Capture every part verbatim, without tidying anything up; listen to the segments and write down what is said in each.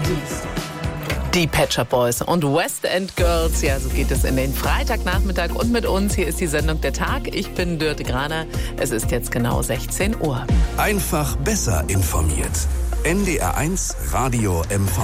Die Pet Shop Boys und West End Girls. Ja, so geht es in den Freitagnachmittag. Und mit uns, hier ist die Sendung Der Tag. Ich bin Dörte Graner. Es ist jetzt genau sechzehn Uhr. Einfach besser informiert. N D R eins Radio M V.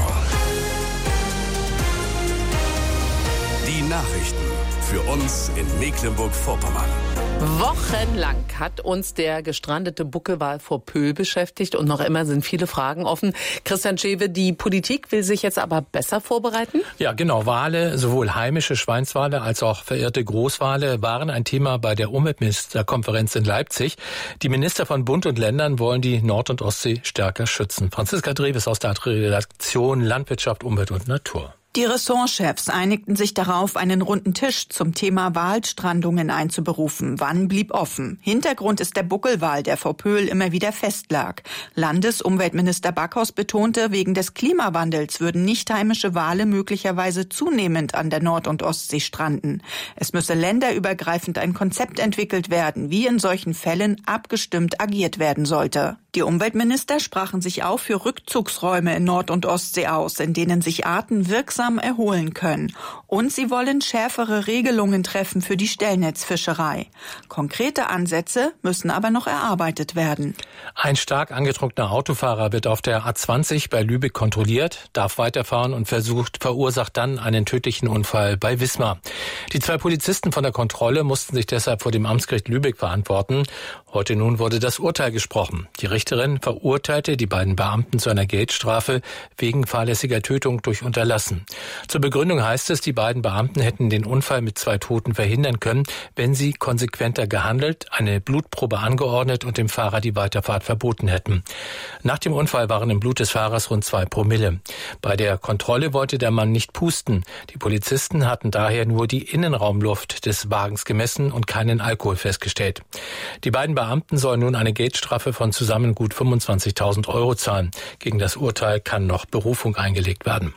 Die Nachrichten für uns in Mecklenburg-Vorpommern. Wochenlang hat uns der gestrandete Buckelwal vor Pöhl beschäftigt und noch immer sind viele Fragen offen. Christian Schewe, die Politik will sich jetzt aber besser vorbereiten? Ja, genau. Wale, sowohl heimische Schweinswale als auch verirrte Großwale, waren ein Thema bei der Umweltministerkonferenz in Leipzig. Die Minister von Bund und Ländern wollen die Nord- und Ostsee stärker schützen. Franziska Dreves aus der Redaktion Landwirtschaft, Umwelt und Natur. Die Ressortchefs einigten sich darauf, einen runden Tisch zum Thema Walstrandungen einzuberufen. Wann blieb offen? Hintergrund ist der Buckelwal, der vor Pöhl immer wieder festlag. Landesumweltminister Backhaus betonte, wegen des Klimawandels würden nicht heimische Wale möglicherweise zunehmend an der Nord- und Ostsee stranden. Es müsse länderübergreifend ein Konzept entwickelt werden, wie in solchen Fällen abgestimmt agiert werden sollte. Die Umweltminister sprachen sich auch für Rückzugsräume in Nord- und Ostsee aus, in denen sich Arten wirksam erholen können. Und sie wollen schärfere Regelungen treffen für die Stellnetzfischerei. Konkrete Ansätze müssen aber noch erarbeitet werden. Ein stark angetrunkener Autofahrer wird auf der A zwanzig bei Lübeck kontrolliert, darf weiterfahren und versucht, verursacht dann einen tödlichen Unfall bei Wismar. Die zwei Polizisten von der Kontrolle mussten sich deshalb vor dem Amtsgericht Lübeck verantworten. Heute nun wurde das Urteil gesprochen. Die Richterin verurteilte die beiden Beamten zu einer Geldstrafe wegen fahrlässiger Tötung durch Unterlassen. Zur Begründung heißt es, die beiden Beamten hätten den Unfall mit zwei Toten verhindern können, wenn sie konsequenter gehandelt, eine Blutprobe angeordnet und dem Fahrer die Weiterfahrt verboten hätten. Nach dem Unfall waren im Blut des Fahrers rund zwei Promille. Bei der Kontrolle wollte der Mann nicht pusten. Die Polizisten hatten daher nur die Innenraumluft des Wagens gemessen und keinen Alkohol festgestellt. Die beiden Beamten sollen nun eine Geldstrafe von zusammen gut fünfundzwanzigtausend Euro zahlen. Gegen das Urteil kann noch Berufung eingelegt werden.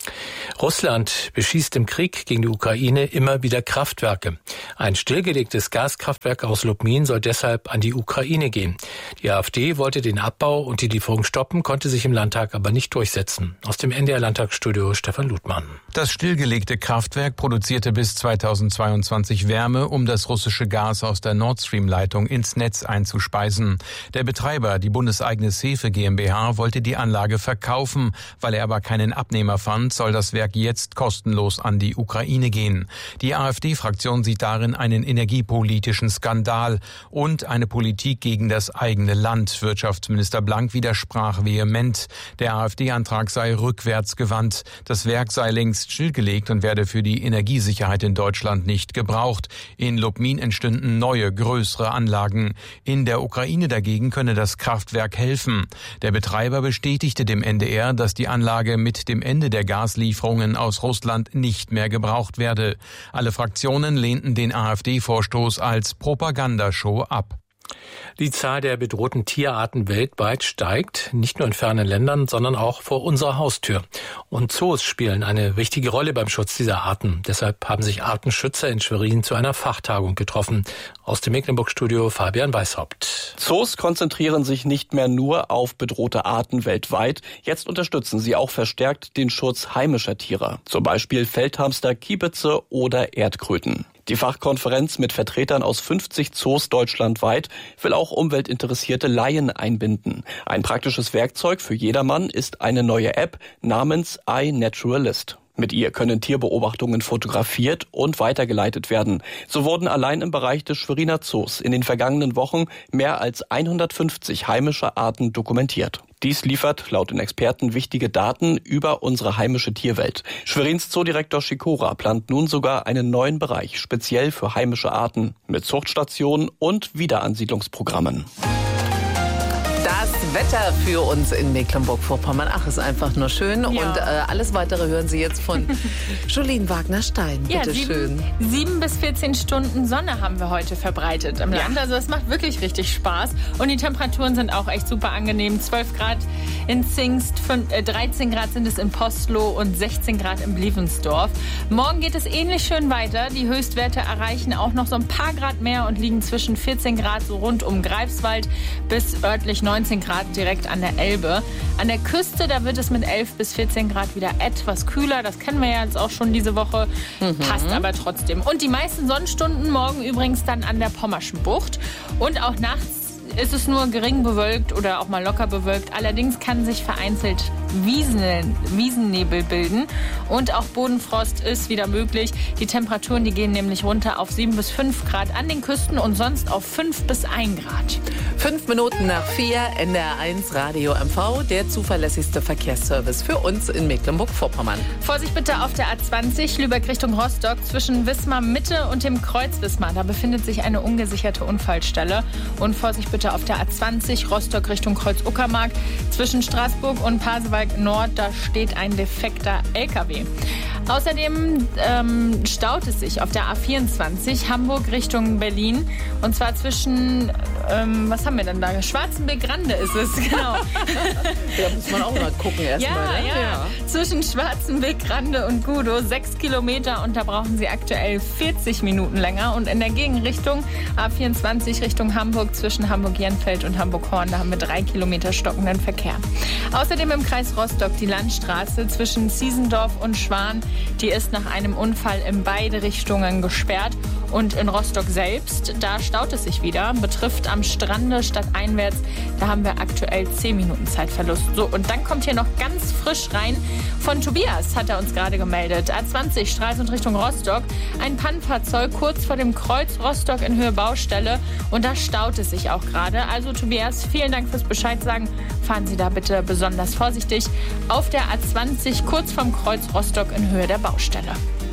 Russland beschießt im Krieg gegen die Ukraine immer wieder Kraftwerke. Ein stillgelegtes Gaskraftwerk aus Lubmin soll deshalb an die Ukraine gehen. Die AfD wollte den Abbau und die Lieferung stoppen, konnte sich im Landtag aber nicht durchsetzen. Aus dem N D R-Landtagsstudio Stefan Ludmann. Das stillgelegte Kraftwerk produzierte bis zweitausendzweiundzwanzig Wärme, um das russische Gas aus der Nord Stream-Leitung ins Netz einzuspeisen. Der Betreiber, die bundeseigene Sefe GmbH, wollte die Anlage verkaufen. Weil er aber keinen Abnehmer fand, soll das Werk jetzt kostenlos an die Ukraine gehen. Die AfD-Fraktion sieht darin einen energiepolitischen Skandal und eine Politik gegen das eigene Land. Wirtschaftsminister Blank widersprach vehement. Der AfD-Antrag sei rückwärtsgewandt. Das Werk sei längst stillgelegt und werde für die Energiesicherheit in Deutschland nicht gebraucht. In Lubmin entstünden neue, größere Anlagen. In der Ukraine dagegen könne das Kraftwerk helfen. Der Betreiber bestätigte dem N D R, dass die Anlage mit dem Ende der Gaslieferungen aus Russland nicht mehr gebraucht werde. Alle Fraktionen lehnten den AfD-Vorstoß als Propagandashow ab. Die Zahl der bedrohten Tierarten weltweit steigt, nicht nur in fernen Ländern, sondern auch vor unserer Haustür. Und Zoos spielen eine wichtige Rolle beim Schutz dieser Arten. Deshalb haben sich Artenschützer in Schwerin zu einer Fachtagung getroffen. Aus dem Mecklenburg-Studio Fabian Weishaupt. Zoos konzentrieren sich nicht mehr nur auf bedrohte Arten weltweit. Jetzt unterstützen sie auch verstärkt den Schutz heimischer Tiere. Zum Beispiel Feldhamster, Kiebitze oder Erdkröten. Die Fachkonferenz mit Vertretern aus fünfzig Zoos deutschlandweit will auch umweltinteressierte Laien einbinden. Ein praktisches Werkzeug für jedermann ist eine neue App namens iNaturalist. Mit ihr können Tierbeobachtungen fotografiert und weitergeleitet werden. So wurden allein im Bereich des Schweriner Zoos in den vergangenen Wochen mehr als hundertfünfzig heimische Arten dokumentiert. Dies liefert laut den Experten wichtige Daten über unsere heimische Tierwelt. Schwerins Zoodirektor Schikora plant nun sogar einen neuen Bereich, speziell für heimische Arten, mit Zuchtstationen und Wiederansiedlungsprogrammen. Das Wetter für uns in Mecklenburg-Vorpommern. Ach, ist einfach nur schön. Ja. Und äh, alles Weitere hören Sie jetzt von Jolien Wagner-Stein. Bitte ja, sieben, schön. Sieben bis vierzehn Stunden Sonne haben wir heute verbreitet im Ja. Land. Also es macht wirklich richtig Spaß. Und die Temperaturen sind auch echt super angenehm. zwölf Grad in Zingst, fünf, äh, dreizehn Grad sind es in Postloh und sechzehn Grad in Blievensdorf. Morgen geht es ähnlich schön weiter. Die Höchstwerte erreichen auch noch so ein paar Grad mehr und liegen zwischen vierzehn Grad so rund um Greifswald bis örtlich neunzehn Grad Grad direkt an der Elbe. An der Küste, da wird es mit elf bis vierzehn Grad wieder etwas kühler. Das kennen wir ja jetzt auch schon diese Woche. Mhm. Passt aber trotzdem. Und die meisten Sonnenstunden morgen übrigens dann an der Pommerschen Bucht. Und auch nachts ist es nur gering bewölkt oder auch mal locker bewölkt. Allerdings kann sich vereinzelt Wiesen, Wiesennebel bilden. Und auch Bodenfrost ist wieder möglich. Die Temperaturen, die gehen nämlich runter auf sieben bis fünf Grad an den Küsten und sonst auf fünf bis ein Grad. Fünf Minuten nach vier, N D R eins Radio M V, der zuverlässigste Verkehrsservice für uns in Mecklenburg-Vorpommern. Vorsicht bitte auf der A zwanzig, Lübeck Richtung Rostock, zwischen Wismar Mitte und dem Kreuz Wismar. Da befindet sich eine ungesicherte Unfallstelle. Und Vorsicht bitte auf der A zwanzig, Rostock Richtung Kreuz Uckermark, zwischen Straßburg und Pasewalk Nord, da steht ein defekter L K W. Außerdem ähm, staut es sich auf der A vierundzwanzig, Hamburg Richtung Berlin. Und zwar zwischen, ähm, was haben wir denn da? Schwarzenberg-Grande ist es, genau. Da muss man auch mal gucken erstmal. Ja, ne? ja, ja. Zwischen Schwarzenberg-Grande und Gudow, sechs Kilometer. Und da brauchen Sie aktuell vierzig Minuten länger. Und in der Gegenrichtung A vierundzwanzig Richtung Hamburg, zwischen Hamburg-Jenfeld und Hamburg-Horn, da haben wir drei Kilometer stockenden Verkehr. Außerdem im Kreis Rostock die Landstraße zwischen Ziesendorf und Schwan. Die ist nach einem Unfall in beide Richtungen gesperrt. Und in Rostock selbst, da staut es sich wieder. Betrifft am Strande stadteinwärts, da haben wir aktuell zehn Minuten Zeitverlust. So, und dann kommt hier noch ganz frisch rein. Von Tobias hat er uns gerade gemeldet. A zwanzig, Stralsund Richtung Rostock. Ein Pannenfahrzeug kurz vor dem Kreuz Rostock in Höhe Baustelle. Und da staut es sich auch gerade. Also Tobias, vielen Dank fürs Bescheid sagen. Fahren Sie da bitte besonders vorsichtig. Auf der A zwanzig, kurz vom Kreuz Rostock in Höhe der Baustelle.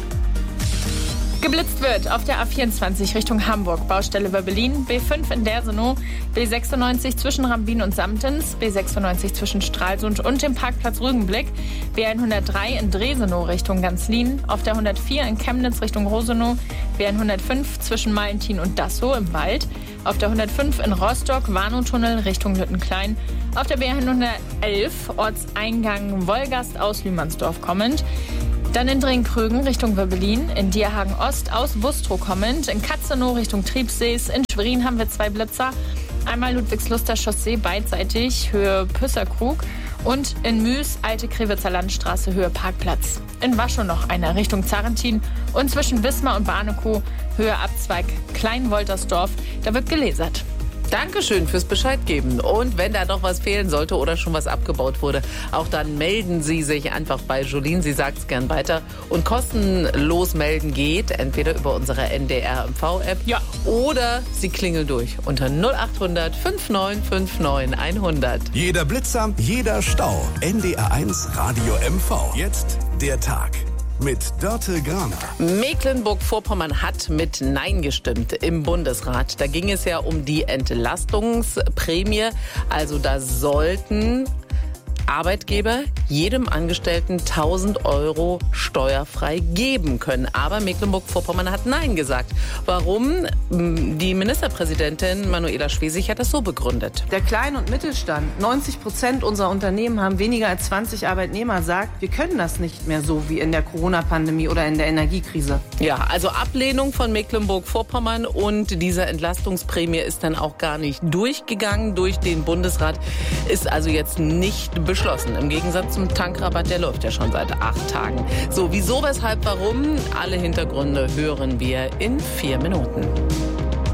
Geblitzt wird auf der A vierundzwanzig Richtung Hamburg, Baustelle Wöbbelin, B fünf in Dersenow, B sechsundneunzig zwischen Rambin und Samtens, B sechsundneunzig zwischen Stralsund und dem Parkplatz Rügenblick, B hundertdrei in Dresenow Richtung Ganzlin, auf der hundertvier in Chemnitz Richtung Rosenow, B hundertfünf zwischen Malentin und Dassow im Wald, auf der hundertfünf in Rostock, Warnow-Tunnel Richtung Lüttenklein, auf der B hundertelf Ortseingang Wolgast aus Lühmannsdorf kommend, dann in Dringkrügen Richtung Wöbbelin, in Dierhagen Ost aus Bustrow kommend, in Katzenow Richtung Triebsees, in Schwerin haben wir zwei Blitzer, einmal Ludwigsluster Chaussee beidseitig, Höhe Püsserkrug und in Müs, Alte Krewitzer Landstraße, Höhe Parkplatz. In Waschow noch einer Richtung Zarentin und zwischen Wismar und Barnekow, Höhe Abzweig Kleinwoltersdorf, da wird gelasert. Dankeschön fürs Bescheid geben. Und wenn da noch was fehlen sollte oder schon was abgebaut wurde, auch dann melden Sie sich einfach bei Jolien. Sie sagt es gern weiter. Und kostenlos melden geht entweder über unsere N D R M V-App, ja, oder Sie klingeln durch unter null acht hundert fünf neun fünf neun hundert. Jeder Blitzer, jeder Stau. N D R eins Radio M V. Jetzt der Tag. Mit Dörte Graner. Mecklenburg-Vorpommern hat mit Nein gestimmt im Bundesrat. Da ging es ja um die Entlastungsprämie. Also da sollten Arbeitgeber jedem Angestellten tausend Euro steuerfrei geben können. Aber Mecklenburg-Vorpommern hat Nein gesagt. Warum? Die Ministerpräsidentin Manuela Schwesig hat das so begründet. Der Klein- und Mittelstand, neunzig Prozent unserer Unternehmen haben weniger als zwanzig Arbeitnehmer, sagt, wir können das nicht mehr so wie in der Corona-Pandemie oder in der Energiekrise. Ja, also Ablehnung von Mecklenburg-Vorpommern und diese Entlastungsprämie ist dann auch gar nicht durchgegangen durch den Bundesrat, ist also jetzt nicht beschlossen. Im Gegensatz zum Tankrabatt, der läuft ja schon seit acht Tagen. So, wieso, weshalb, warum? Alle Hintergründe hören wir in vier Minuten.